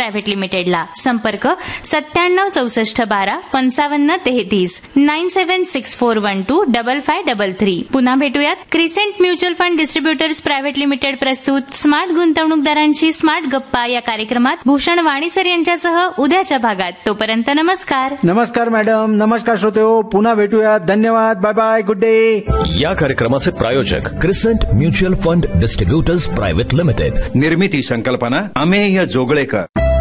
Private लिमिटेडला. संपर्क 976412 5533 9764125533. पुन्हा भेटूयात. Crescent mutual fund distributors private limited प्रस्तुत स्मार्ट गुंतवणूकदारांची स्मार्ट गप्पा या कार्यक्रमात भूषण वाणीसर यांच्यासह उद्याच्या भागात. तोपर्यंत नमस्कार. नमस्कार मॅडम. नमस्कार श्रोतेहो. पुन्हा भेटूयात. धन्यवाद. Bye bye. Good day. या कार्यक्रमाचे प्रायोजक crescent mutual fund distributors private limited. निर्मिती संकल्पना अमेय जोगळेकर.